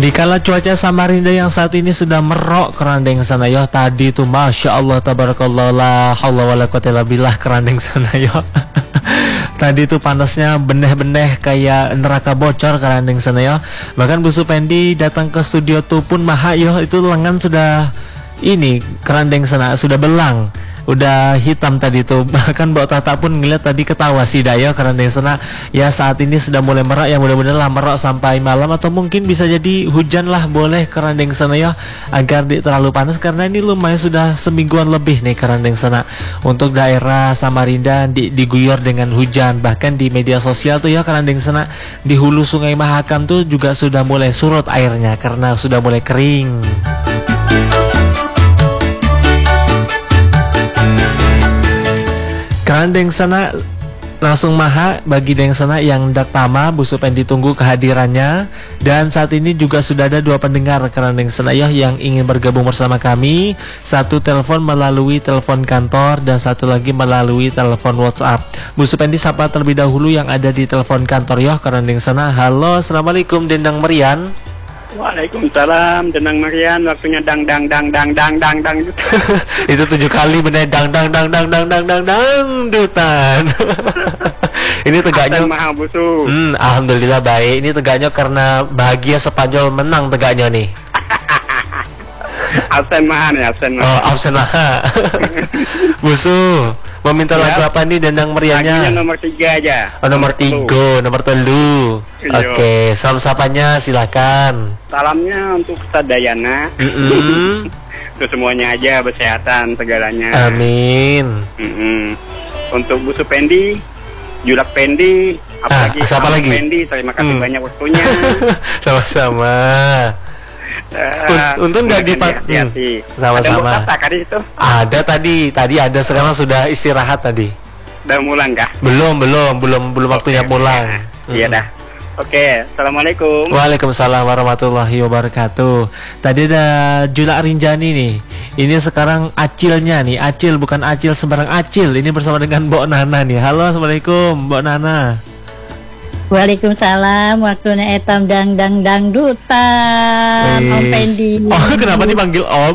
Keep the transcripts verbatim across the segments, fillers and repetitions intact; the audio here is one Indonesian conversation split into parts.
Dikala cuaca Samarinda yang saat ini sudah merok kerandeng sana yo. Tadi tuh Masya Allah tabarakallah la haula wala quwata illa billah kerandeng sana yo. Tadi tuh panasnya beneh-beneh kayak neraka bocor kerandeng sana yo. Bahkan Bu Supendi datang ke studio tuh pun maha yo, itu lengan sudah ini kerandeng sana sudah belang, udah hitam tadi tuh. Bahkan Mbak Tata pun ngeliat tadi ketawa sih Dayo kerandeng sana. Ya saat ini sudah mulai merok ya, mudah-mudahan lah merok sampai malam atau mungkin bisa jadi hujan lah boleh kerandeng sana ya, agar tidak terlalu panas karena ini lumayan sudah semingguan lebih nih kerandeng sana. Untuk daerah Samarinda di, diguyur dengan hujan, bahkan di media sosial tuh ya kerandeng sana di hulu Sungai Mahakam tuh juga sudah mulai surut airnya karena sudah mulai kering. Kerandeng sana langsung maha bagi deng sana yang dak tama Bu Supendi tunggu kehadirannya. Dan saat ini juga sudah ada dua pendengar kerandeng sana ya yang ingin bergabung bersama kami. Satu telepon melalui telepon kantor dan satu lagi melalui telepon WhatsApp. Bu Supendi sapa terlebih dahulu yang ada di telepon kantor ya kerandeng sana. Halo, assalamualaikum Dendang Merian. Waalaikumsalam, Dendang Marian, waktunya dang dang dang dang dang dang dang. Itu tujuh kali bener dang dang dang dang dang dang dang dang dutan. Ini tegaknya Maha Busu. Hmm, alhamdulillah baik. Ini tegaknya karena bahagia Spanyol menang tegaknya nih. Absen Maha nih, absen Maha. Oh, absen Maha. Busu, mau minta ya. Lagu apa nih Dendang Meriannya? Lagunya nomor tiga aja. Oh, nomor tiga, nomor telu. Oke, okay. Salam sapanya silakan. Salamnya untuk Ustaz Dayana. Mm-mm. Untuk semuanya aja, kesehatan segalanya. Amin. Mm-mm. Untuk Bu Supendi, Julak Pendi, apalagi ah, siapa lagi? Pendi, terima kasih hmm. banyak waktunya. Sama-sama. Uh, Untung nggak di hati-hati. Hmm, sama-sama. Ada tadi itu? Ada tadi, tadi ada sekarang sudah istirahat tadi. Udah pulang kah? Belum, belum, belum, belum waktunya pulang. Iya dah. Oke, assalamualaikum. Waalaikumsalam warahmatullahi wabarakatuh. Tadi ada Jula Rinjani nih. Ini sekarang acilnya nih, acil bukan acil sembarang acil. Ini bersama dengan Mbok Nana nih. Halo, assalamualaikum Mbok Nana. Waalaikumsalam, waktunya etam dang dang dang dutan. Om Pendi. Oh, kenapa dipanggil Om?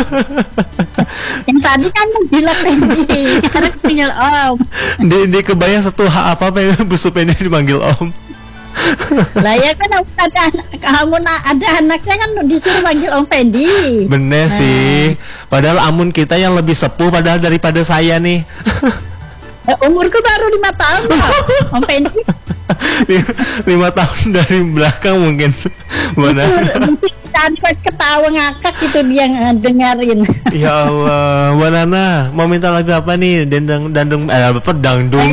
Yang tadi kan Jula Pendi, sekarang panggil Om. Di, di kebayang satu hak apa pengen Bu Supendi dipanggil Om? Lah ya kan ada kamu ada anaknya kan disuruh panggil Om Pendi. Bener nah. sih. Padahal amun kita yang lebih sepuh padahal daripada saya nih. Eh, umurku baru lima tahun lah. Om Pendi. Lima tahun dari belakang mungkin. Mana? Tadi ketawa ngakak gitu dia dengerin. Ya Allah, Mbak Nana mau minta lagu apa nih? Dendang dandung eh apa dangdung?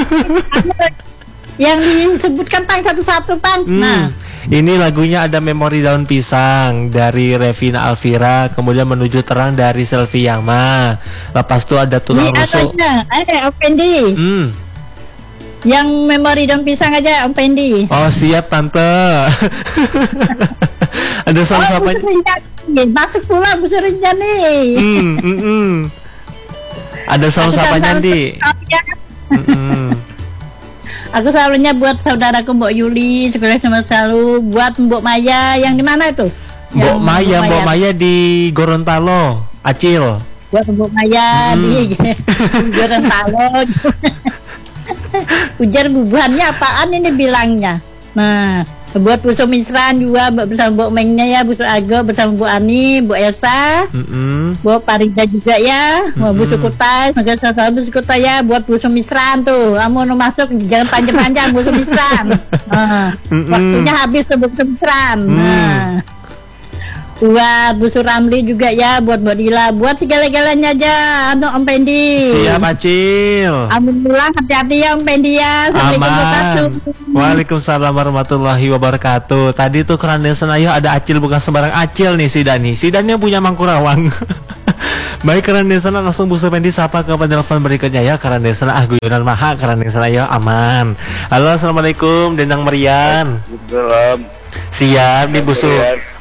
Yang disebutkan tang satu-satu Bang. Hmm, nah, ini lagunya ada Memori Daun Pisang dari Revina Alvira, kemudian Menuju Terang dari Selvi Yama. Lepas itu ada Tulang Rusuk. Eh, Om Pendi. Hmm. Yang Memori Daun Pisang aja Om Pendi. Oh, siap Tante. Ada salah oh, sapanya. Masuk pula Bu Surinjani. Hmm, mm, mm. Ada salah sapanya di. Aku selalunya buat saudaraku Mbok Yuli, sekolah sama selalu buat Mbok Maya yang di mana itu? Mbok Maya, Mbok Maya di Gorontalo, Acil. Buat Mbok Maya hmm. di Gorontalo. Ujar bubuhannya apaan ini bilangnya. Nah, buat Bu Sumisran juga bersama Mbok Mengnya ya, Bu Suago bersama Bu Ani, Bu Elsa, mm-hmm. Bu Parida juga ya, mm-hmm. Bu Sukutai, semoga selalu Bu Sukutai ya, buat Bu Sumisran tuh, kamu mau masuk jangan panjang-panjang Bu Sumisran. Nah, mm-hmm. waktunya habis tuh Bu Sumisran. Mm. Nah, buat Bu Suramli juga ya, buat Mbak Dila, buat segala-galanya aja, anu Om Pendi. Siap Acil. Amin pulang, hati-hati ya Om Pendi ya. Aman. Waalaikumsalam warahmatullahi wabarakatuh. Tadi tuh kerandeng senayo ada Acil bukan sembarang Acil nih si Dani. Si Dani yang punya Mangkurawang. Baik kerandeng sana langsung Bu Supendi sapa ke penelpon berikutnya ya. Kerandeng sana ah guyonan maha kerandeng senayo aman. Halo assalamualaikum Dendang Merian. Waalaikumsalam. Siap nih Bu Su.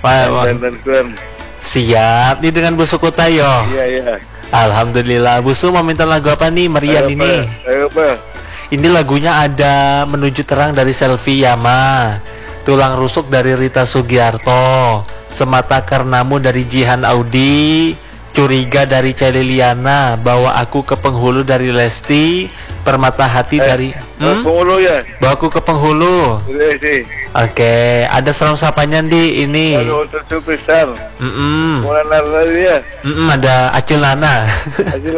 Siap nih dengan Bu Sukutai yo. Iya iya. Alhamdulillah. Bu Su mau minta lagu apa nih Merian ini? Ayo apa? Ini lagunya ada Menuju Terang dari Selvi Yama. Tulang rusuk dari Rita Sugiarto, Semata Karenamu dari Jihan Audi, Curiga dari Celiliana, Bawa Aku ke Penghulu dari Lesti, Permata Hati Eh, dari hmm? Penghulu ya? Bawa Aku ke Penghulu. Iya sih. Oke, ada salam sapanya di ini. Lalu untuk superstar. Mm-mm. Mulai lari ya. Mm-mm, ada Acil Nana. Hasil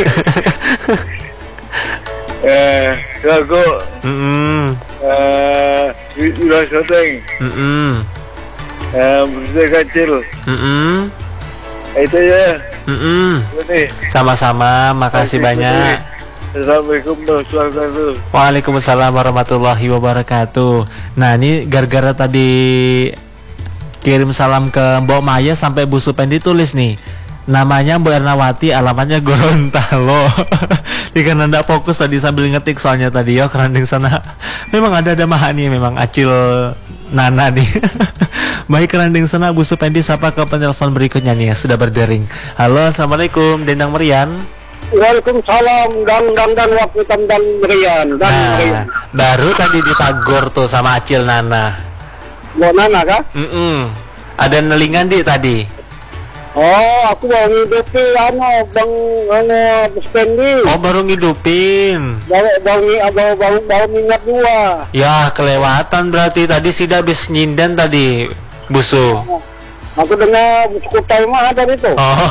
Eh, aku Mm-mm. eh udah syuting. Mm-mm. Eh, bersih kecil. Mm-mm. Itu ya. Mm-mm. Ini. Sama-sama, makasih banyak. Assalamualaikum warahmatullahi wabarakatuh. Waalaikumsalam warahmatullahi wabarakatuh. Nah, ini gara-gara tadi kirim salam ke Mbok Maya sampai Bu Supendi tulis nih. Namanya Bu Ernawati, alamatnya Gorontalo. Ini karena ndak fokus tadi sambil ngetik soalnya tadi ya keranding sana. Memang ada ada maha nih, memang Acil Nana nih. Baik keranding sana Bu Supendi, sapa ke penelpon berikutnya nih ya, sudah berdering. Halo, assalamualaikum, Dendang Merian. Waalaikumsalam, dan dan dan waktu dan dan Rian dan Nah, Rian. baru tadi ditagor tuh sama Acil Nana. Mau nana kah? Mm-mm. Ada nelingan di tadi. Oh, aku mau ngidupi ano bang ano Buspendi. Oh, baru ngidupin. Bawa bawa bawa bawa bawa minyak dua. Ya, kelewatan berarti tadi sudah habis nyinden tadi, Busu. Aku dengar skutai mah ada itu. Oh.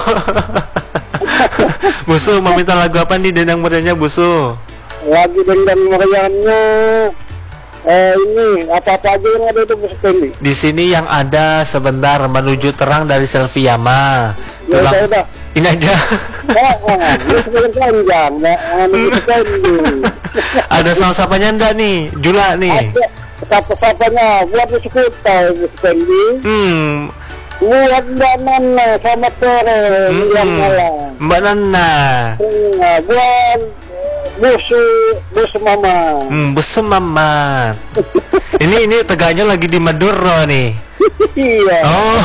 Busu mau minta lagu apa nih Dendang Meriannya, Busu? Lagi dengan meriannya. Eh ini apa-apa aja yang ada itu Buspendi. Di sini yang ada sebentar menuju terang dari Selviama. Ya Tulang. udah udah. Ini aja. Oh, oh, ini sebenarnya panjang, nggak anu Buspendi. Ada sama-sapanya enggak nih? Jula nih. Ada siapa-siapanya buat skutai Buspendi. Hmm. Buat Mbak Nana sama Tere Mm-mm. yang malam. Mbak Nana. Nah, buat busu busu mama. Hmm, Busu Mamat. Ini ini tegaknya lagi di Maduro nih. Iya. Oh.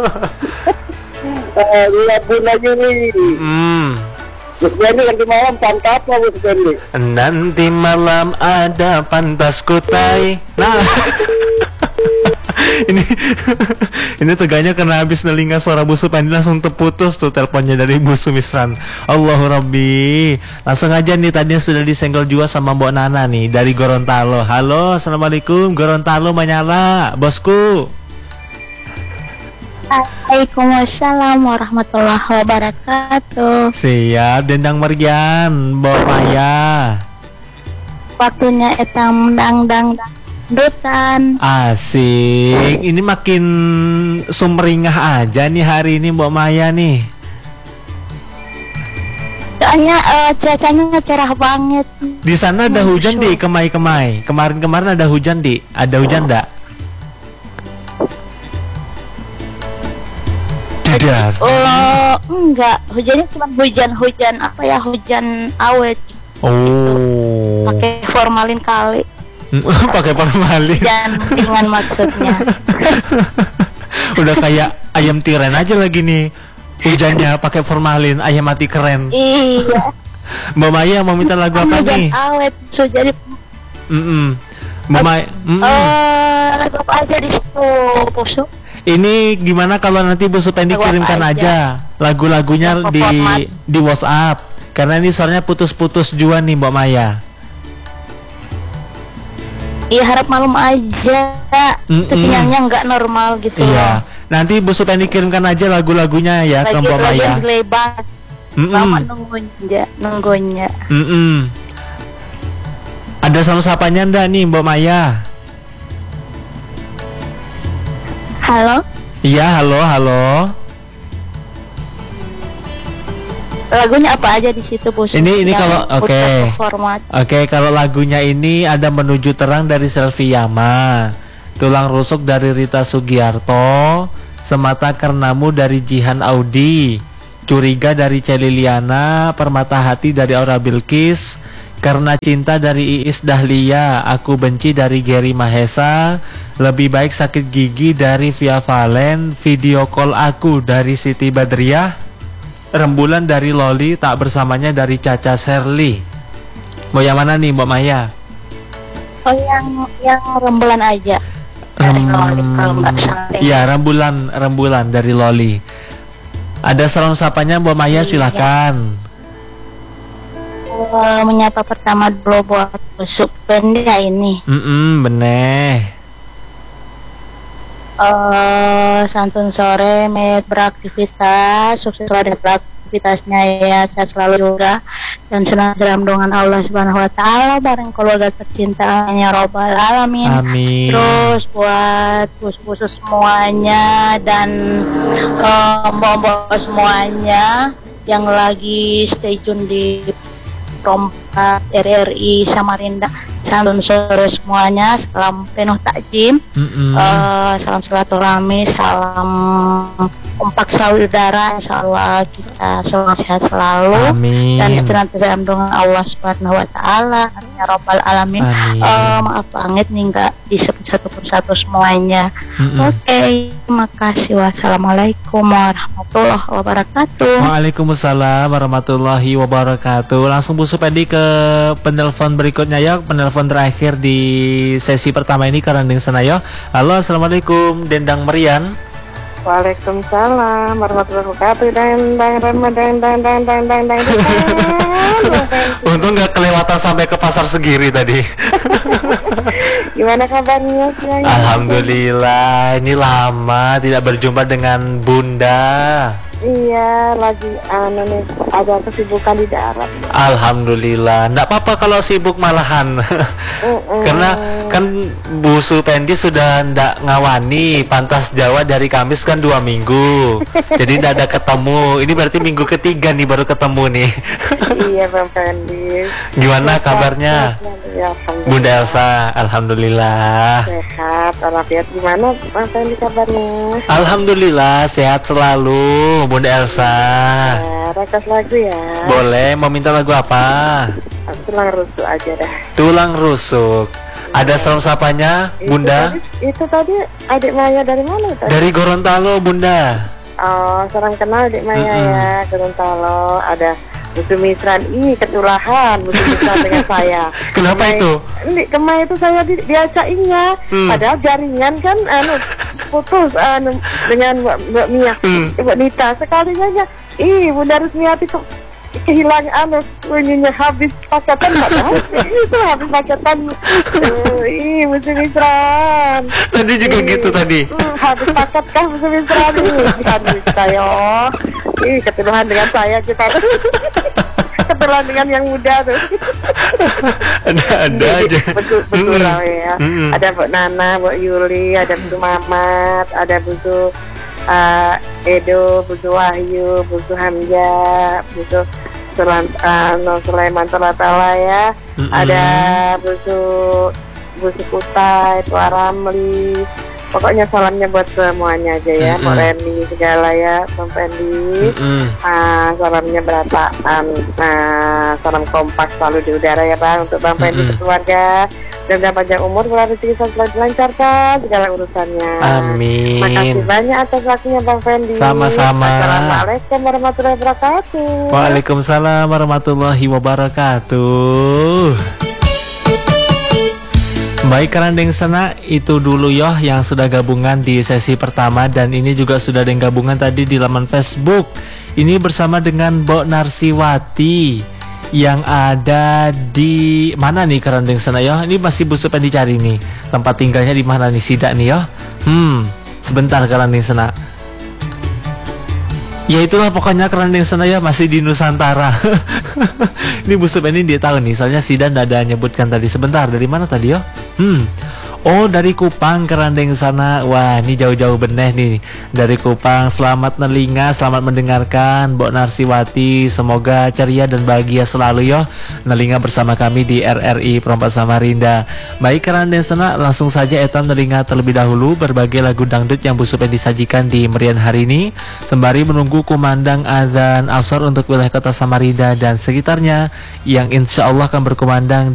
Eh, lihat bunanya nih. Hmm. Terus ini nanti malam pantap lah Bus Bendi. Nanti malam ada pantas kutai. Nah. ini ini tegaknya karena habis nelinga suara Bu Supendi langsung terputus tuh teleponnya dari Bu Sumisran. Allahu Rabbi. Langsung aja nih, tadinya sudah disenggol juga sama Mbok Nana nih dari Gorontalo. Halo, assalamualaikum Gorontalo menyala, bosku. Waalaikumsalam warahmatullahi wabarakatuh. Siap, Dendang Merian, Mbok Maya. Waktunya etam dang dang dang dutan. Asik. Ini makin sumringah aja nih hari ini Mbok Maya nih. Soalnya uh, cuacanya cerah banget. Di sana ada hujan di kemai-kemai. Kemarin-kemarin ada hujan di. Ada hujan enggak? Tidak. Oh, enggak. Hujannya cuma hujan-hujan apa ya? Hujan awet. Oh. Pakai formalin kali. Pakai formalin. Dan ringan maksudnya. Udah kayak ayam tiren aja lagi nih. Hujannya pakai formalin, ayam mati keren. Iya. Mbak Maya mau minta lagu apa Hujan nih? awet. So jadi Mm -mm. Mbak Maya. Mm -mm. eh lagu apa aja di situ, Pusu? Ini gimana kalau nanti Bu Supendi Lagu apa kirimkan aja? aja lagu-lagunya Apa di format? di WhatsApp. Karena ini soalnya putus-putus juga nih Mbak Maya. Iya, harap malum aja. Mm-mm. Itu sinyalnya nggak normal gitu. Iya. Nanti Bu Supendi kirimkan aja lagu-lagunya ya ke Lagi Mbak lagi Maya. lebar. Mm-mm. Lama nunggunya, nunggunya. Mm-mm. Ada sama-sapanya ndak nih Mbak Maya? Halo, Iya, halo, halo. lagunya apa aja di situ, Bos? Ini- ini Yang kalau- putar oke. ke format. Oke, kalau lagunya ini ada Menuju Terang dari Selviama, Tulang Rusuk dari Rita Sugiarto, Semata Karenamu dari Jihan Audi, Curiga dari Celiliana, Permata Hati dari Aura Bilkis, Karena Cinta dari Iis Dahlia, Aku Benci dari Gary Mahesa, Lebih Baik Sakit Gigi dari Via Valen, Video Call Aku dari Siti Badriah, Rembulan dari Loli, Tak Bersamanya dari Caca Serli. Mau yang mana nih Mbak Maya? Oh, yang yang rembulan aja. dari Loli kalau Mbak Sandeng. Ya, rembulan rembulan dari Loli. Ada salam sapanya Bu Maya, silakan. Uh, menyapa pertama dulu buat busuk pendi ya ini. Mm bener. Uh, santun sore, met beraktivitas, sukses selalu beraktivitasnya ya, saya selalu juga dan senang dalam dengan Allah Subhanahu Wa Taala bareng keluarga tercinta ya Robbal Alamin. Amin. Terus buat bus-bus semuanya dan uh, mbok-mbok semuanya yang lagi stay tune di Rompak R R I Samarinda, salam sore semuanya, salam penuh takjim, mm-hmm. uh, salam silaturahmi, salam kompak selalu udara, insyaallah kita semua sehat selalu. Amin. Dan senantiasa dalam doa Allah Subhanahu Wa Taala ya Rabbal Alamin. Uh, maaf banget nih nggak disebut satu persatu semuanya. Mm-hmm. Oke, okay, terima kasih. Wassalamualaikum warahmatullahi wabarakatuh. Waalaikumsalam warahmatullahi wabarakatuh. Langsung Bu Supedi ke penelpon berikutnya ya, penelpon terakhir di sesi pertama ini Karandeng Senayo. Halo, assalamualaikum Dendang Merian. Waalaikumsalam warahmatullahi wabarakatuh. Dan dan dan dan dan dan dan dan. Untung nggak kelewatan sampai ke pasar Segiri tadi. Gimana kabarnya? Alhamdulillah, ini lama tidak berjumpa dengan Bunda. Iya, lagi anu nih, ada kesibukan di darat. Alhamdulillah, nggak apa-apa kalau sibuk malahan. Mm-mm. Karena kan Bu Supendi sudah ndak ngawani Pantas Jawa dari Kamis kan dua minggu. Jadi ndak ada ketemu. Ini berarti minggu ketiga nih baru ketemu nih. Iya Bang Fendi. Gimana kabarnya? Ya, Bunda Elsa, alhamdulillah. Sehat, walafiat. Gimana Bang Fendi kabarnya? Alhamdulillah, sehat selalu Bunda Elsa. Ya, rekas lagu ya. Boleh, mau minta lagu apa? Tulang rusuk aja dah. Tulang rusuk. Ada salam sapanya, Bunda? Itu tadi, itu tadi adik Maya dari mana tadi? Dari Gorontalo, Bunda. Oh, seorang kenal adik Maya Mm-mm. ya, Gorontalo. Ada Busu Misran, ini ketulahan Busu Misran dengan saya. Kenapa Kemai, itu? Ini kemarin itu saya di, diacainnya, Hmm. padahal jaringan kan anu putus anu dengan Mbak, Mbak Mia, Hmm. Mbak Nita. Sekalinya aja, ih Bunda Rusmiati kok kehilangan anu bunyinya habis paketan, padahal itu habis paketan. Uh, ih Busu Misran. Tadi juga Ih, gitu tadi. hmm, habis paket kah Busu Misran ini? Habis saya. Ih, ketulahan dengan saya kita. Ketulahan dengan yang muda tuh. Ada-ada aja. Betul betul Mm-mm. ya. Mm-mm. Ada Bu Nana, Bu Yuli, ada Bu Mamat, ada Bu uh, Edo, Bu Wahyu, Bu Hamzah, Bu Sulan, uh, Sulaiman Talatala ya. Mm-mm. Ada Bu Bu Kutai, Bu Ramli. Pokoknya salamnya buat semuanya aja ya, Mm-mm. Mbak Reni segala ya, Bang Fendi. Mm-mm. Ah, salamnya berataan. Nah, salam kompak selalu di udara ya Bang, untuk Bang Fendi Mm-mm. keluarga. Dan dapat panjang umur, selalu rezeki selalu dilancarkan segala urusannya. Amin. Makasih banyak atas waktunya Bang Fendi. Sama-sama. Assalamualaikum warahmatullahi wabarakatuh. Waalaikumsalam warahmatullahi wabarakatuh. Baik Karandeng Sena, itu dulu yoh yang sudah gabungan di sesi pertama. Dan ini juga sudah ada yang gabungan tadi di laman Facebook. Ini bersama dengan Mbok Narsiwati yang ada di mana nih Karandeng Sena yoh? Ini masih busuk yang dicari nih. Tempat tinggalnya di mana nih Sidak nih yoh? Hmm, sebentar Karandeng Sena. Ya itulah pokoknya Karandeng Sena ya, masih di Nusantara. Ini Bu Sub ini dia tahu nih, soalnya Sidan ada nyebutkan tadi. Sebentar, dari mana tadi yo? Hmm. Oh, dari Kupang Karandeng sana. Wah, ini jauh-jauh beneh nih. Dari Kupang, selamat nelinga, selamat mendengarkan Mbok Narsiwati. Semoga ceria dan bahagia selalu yo nelinga bersama kami di R R I Perompak Samarinda. Baik Karandeng sana, langsung saja etam nelinga terlebih dahulu berbagai lagu dangdut yang Bu Sub disajikan di merian hari ini, sembari menunggu kumandang azan asar untuk wilayah kota Samarinda dan sekitarnya yang insya Allah akan berkumandang